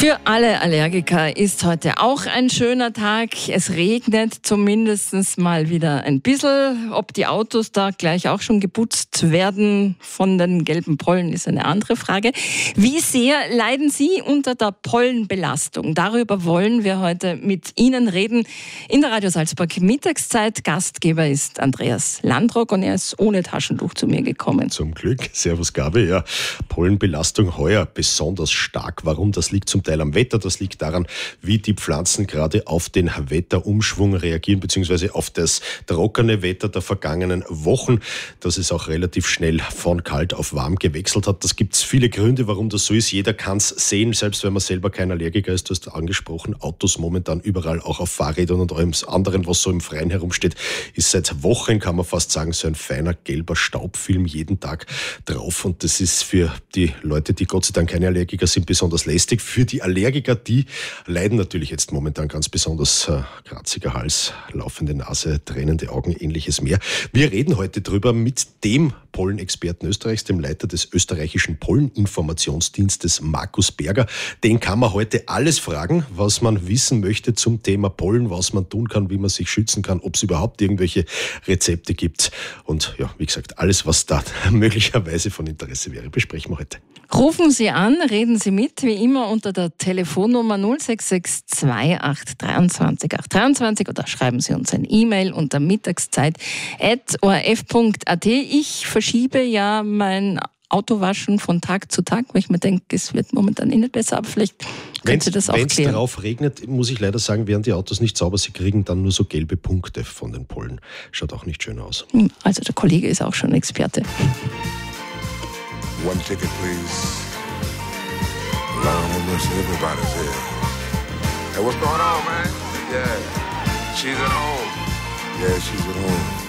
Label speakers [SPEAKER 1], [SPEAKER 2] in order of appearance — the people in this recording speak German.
[SPEAKER 1] Für alle Allergiker ist heute auch ein schöner Tag. Es regnet zumindest mal wieder ein bisschen. Ob die Autos da gleich auch schon geputzt werden von den gelben Pollen, ist eine andere Frage. Wie sehr leiden Sie unter der Pollenbelastung? Darüber wollen wir heute mit Ihnen reden. In der Radio Salzburg Mittagszeit. Gastgeber ist Andreas Landrock und er ist ohne Taschentuch zu mir gekommen.
[SPEAKER 2] Zum Glück. Servus Gabi. Ja, Pollenbelastung heuer besonders stark. Warum? Das liegt zum Teil am Wetter. Das liegt daran, wie die Pflanzen gerade auf den Wetterumschwung reagieren, beziehungsweise auf das trockene Wetter der vergangenen Wochen, dass es auch relativ schnell von kalt auf warm gewechselt hat. Das gibt es viele Gründe, warum das so ist. Jeder kann es sehen, selbst wenn man selber kein Allergiker ist. Du hast angesprochen, Autos momentan überall, auch auf Fahrrädern und allem anderen, was so im Freien herumsteht, ist seit Wochen, kann man fast sagen, so ein feiner gelber Staubfilm jeden Tag drauf. Und das ist für die Leute, die Gott sei Dank keine Allergiker sind, besonders lästig. Für die Allergiker, die leiden natürlich jetzt momentan ganz besonders. Kratziger Hals, laufende Nase, tränende Augen, ähnliches mehr. Wir reden heute drüber mit dem Pollenexperten Österreichs, dem Leiter des österreichischen Polleninformationsdienstes, Markus Berger. Den kann man heute alles fragen, was man wissen möchte zum Thema Pollen, was man tun kann, wie man sich schützen kann, ob es überhaupt irgendwelche Rezepte gibt. Und ja, wie gesagt, alles, was da möglicherweise von Interesse wäre, besprechen wir heute.
[SPEAKER 1] Rufen Sie an, reden Sie mit, wie immer unter der Telefonnummer 0662 823 823 oder schreiben Sie uns ein E-Mail unter mittagszeit@orf.at. Ich verschiebe ja mein Autowaschen von Tag zu Tag, weil ich mir denke, es wird momentan nicht besser, aber vielleicht können Sie das auch klären.
[SPEAKER 2] Wenn es drauf regnet, muss ich leider sagen, werden die Autos nicht sauber, sie kriegen dann nur so gelbe Punkte von den Pollen. Schaut auch nicht schön aus.
[SPEAKER 1] Also der Kollege ist auch schon Experte.
[SPEAKER 3] One ticket, please. Lord have mercy, everybody's here. Hey, what's going on, man? Yeah, she's at home. Yeah, she's at home.